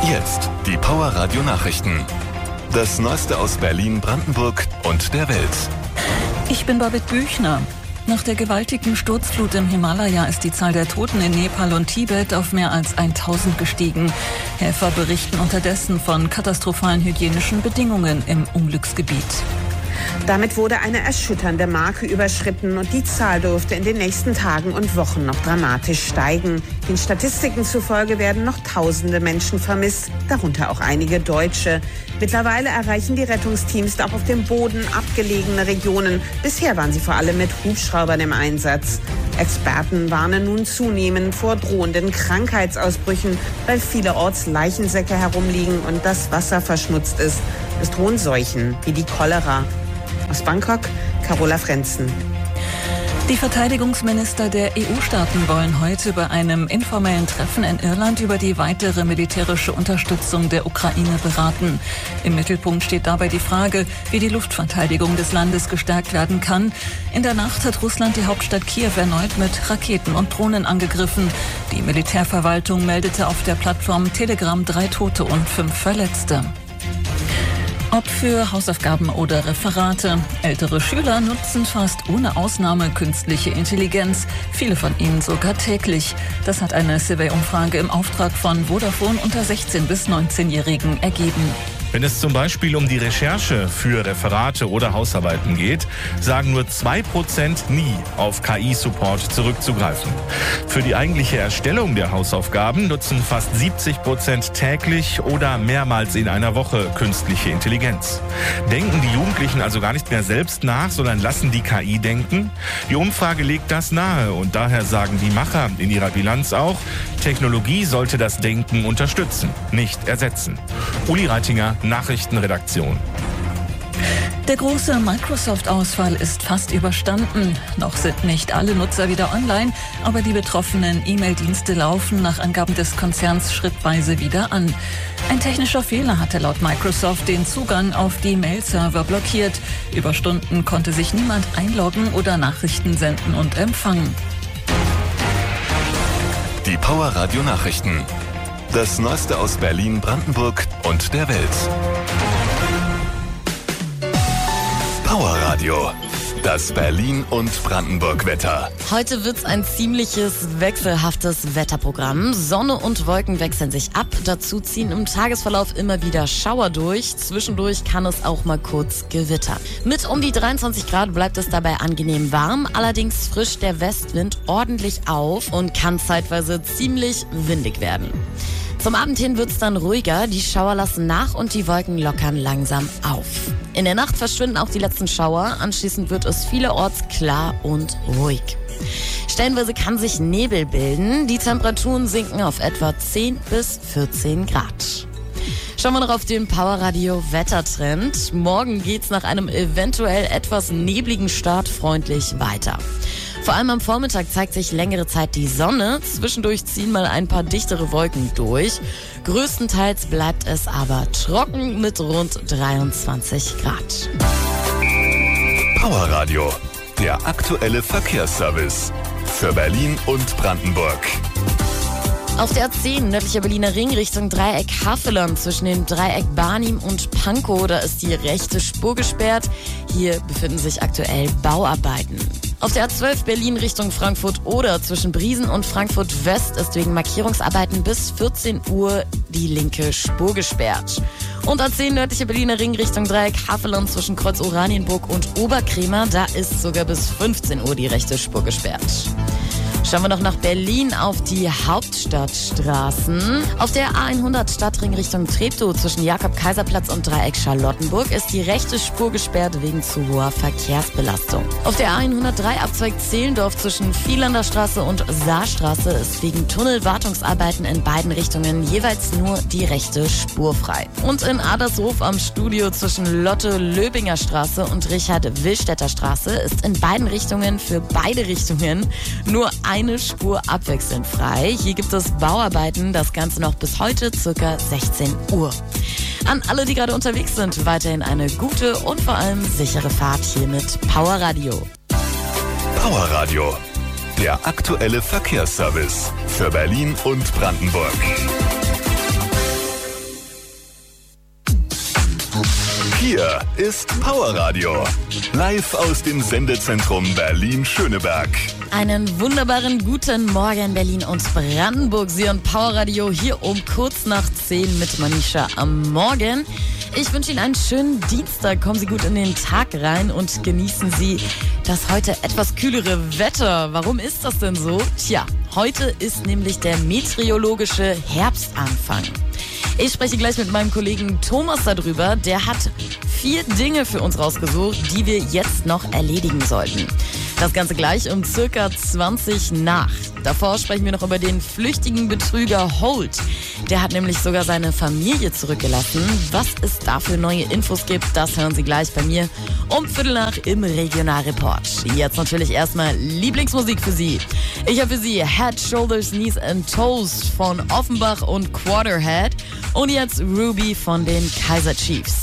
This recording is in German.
Jetzt die Power Radio Nachrichten. Das Neueste aus Berlin, Brandenburg und der Welt. Ich bin Babette Büchner. Nach der gewaltigen Sturzflut im Himalaya ist die Zahl der Toten in Nepal und Tibet auf mehr als 1000 gestiegen. Helfer berichten unterdessen von katastrophalen hygienischen Bedingungen im Unglücksgebiet. Damit wurde eine erschütternde Marke überschritten und die Zahl dürfte in den nächsten Tagen und Wochen noch dramatisch steigen. Den Statistiken zufolge werden noch tausende Menschen vermisst, darunter auch einige Deutsche. Mittlerweile erreichen die Rettungsteams auch auf dem Boden abgelegene Regionen. Bisher waren sie vor allem mit Hubschraubern im Einsatz. Experten warnen nun zunehmend vor drohenden Krankheitsausbrüchen, weil vielerorts Leichensäcke herumliegen und das Wasser verschmutzt ist. Es drohen Seuchen wie die Cholera. Aus Bangkok, Carola Frenzen. Die Verteidigungsminister der EU-Staaten wollen heute bei einem informellen Treffen in Irland über die weitere militärische Unterstützung der Ukraine beraten. Im Mittelpunkt steht dabei die Frage, wie die Luftverteidigung des Landes gestärkt werden kann. In der Nacht hat Russland die Hauptstadt Kiew erneut mit Raketen und Drohnen angegriffen. Die Militärverwaltung meldete auf der Plattform Telegram 3 Tote und 5 Verletzte. Ob für Hausaufgaben oder Referate. Ältere Schüler nutzen fast ohne Ausnahme künstliche Intelligenz. Viele von ihnen sogar täglich. Das hat eine Survey-Umfrage im Auftrag von Vodafone unter 16- bis 19-Jährigen ergeben. Wenn es zum Beispiel um die Recherche für Referate oder Hausarbeiten geht, sagen nur 2% nie auf KI-Support zurückzugreifen. Für die eigentliche Erstellung der Hausaufgaben nutzen fast 70% täglich oder mehrmals in einer Woche künstliche Intelligenz. Denken die Jugendlichen also gar nicht mehr selbst nach, sondern lassen die KI denken? Die Umfrage legt das nahe und daher sagen die Macher in ihrer Bilanz auch, Technologie sollte das Denken unterstützen, nicht ersetzen. Uli Reitinger, Nachrichtenredaktion. Der große Microsoft-Ausfall ist fast überstanden. Noch sind nicht alle Nutzer wieder online, aber die betroffenen E-Mail-Dienste laufen nach Angaben des Konzerns schrittweise wieder an. Ein technischer Fehler hatte laut Microsoft den Zugang auf die Mail-Server blockiert. Über Stunden konnte sich niemand einloggen oder Nachrichten senden und empfangen. Die Power Radio Nachrichten. Das Neueste aus Berlin, Brandenburg und der Welt. Power Radio. Das Berlin- und Brandenburg-Wetter. Heute wird's ein ziemliches wechselhaftes Wetterprogramm. Sonne und Wolken wechseln sich ab. Dazu ziehen im Tagesverlauf immer wieder Schauer durch. Zwischendurch kann es auch mal kurz gewittern. Mit um die 23 Grad bleibt es dabei angenehm warm. Allerdings frischt der Westwind ordentlich auf und kann zeitweise ziemlich windig werden. Zum Abend hin wird's dann ruhiger. Die Schauer lassen nach und die Wolken lockern langsam auf. In der Nacht verschwinden auch die letzten Schauer. Anschließend wird es vielerorts klar und ruhig. Stellenweise kann sich Nebel bilden. Die Temperaturen sinken auf etwa 10 bis 14 Grad. Schauen wir noch auf den Powerradio Wettertrend. Morgen geht's nach einem eventuell etwas nebligen Start freundlich weiter. Vor allem am Vormittag zeigt sich längere Zeit die Sonne. Zwischendurch ziehen mal ein paar dichtere Wolken durch. Größtenteils bleibt es aber trocken mit rund 23 Grad. Power Radio. Der aktuelle Verkehrsservice. Für Berlin und Brandenburg. Auf der A10 nördlicher Berliner Ring Richtung Dreieck Havelland zwischen dem Dreieck Barnim und Pankow, da ist die rechte Spur gesperrt. Hier befinden sich aktuell Bauarbeiten. Auf der A12 Berlin Richtung Frankfurt-Oder zwischen Briesen und Frankfurt-West ist wegen Markierungsarbeiten bis 14 Uhr die linke Spur gesperrt. Und A10 nördliche Berliner Ring Richtung Dreieck Havelland zwischen Kreuz Oranienburg und Oberkremer, da ist sogar bis 15 Uhr die rechte Spur gesperrt. Schauen wir noch nach Berlin auf die Hauptstadtstraßen. Auf der A100 Stadtring Richtung Treptow zwischen Jakob-Kaiser-Platz und Dreieck Charlottenburg ist die rechte Spur gesperrt wegen zu hoher Verkehrsbelastung. Auf der A103 Abzweig Zehlendorf zwischen Vielander Straße und Saarstraße ist wegen Tunnelwartungsarbeiten in beiden Richtungen jeweils nur die rechte Spur frei. Und in Adershof am Studio zwischen Lotte-Löbinger Straße und Richard-Willstätter Straße ist in beiden Richtungen für beide Richtungen nur eine Spur abwechselnd frei. Hier gibt es Bauarbeiten, das Ganze noch bis heute ca. 16 Uhr. An alle, die gerade unterwegs sind, weiterhin eine gute und vor allem sichere Fahrt hier mit Power Radio. Power Radio. Der aktuelle Verkehrsservice für Berlin und Brandenburg. Hier ist Powerradio. Live aus dem Sendezentrum Berlin-Schöneberg. Einen wunderbaren guten Morgen Berlin und Brandenburg. Sie und Powerradio hier um kurz nach 10 mit Manisha am Morgen. Ich wünsche Ihnen einen schönen Dienstag. Kommen Sie gut in den Tag rein und genießen Sie das heute etwas kühlere Wetter. Warum ist das denn so? Tja, heute ist nämlich der meteorologische Herbstanfang. Ich spreche gleich mit meinem Kollegen Thomas darüber. Der hat 4 Dinge für uns rausgesucht, die wir jetzt noch erledigen sollten. Das Ganze gleich um circa 20 nach. Davor sprechen wir noch über den flüchtigen Betrüger Holt. Der hat nämlich sogar seine Familie zurückgelassen. Was es da für neue Infos gibt, das hören Sie gleich bei mir um 7:15 im Regionalreport. Jetzt natürlich erstmal Lieblingsmusik für Sie. Ich habe für Sie Head, Shoulders, Knees and Toes von Offenbach und Quarterhead. Und jetzt Ruby von den Kaiser Chiefs.